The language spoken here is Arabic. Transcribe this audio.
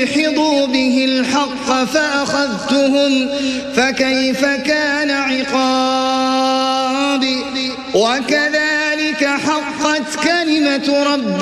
ليدحضوا به الحق فأخذتهم فكيف كان عقاب وكذلك حقت كلمة ربك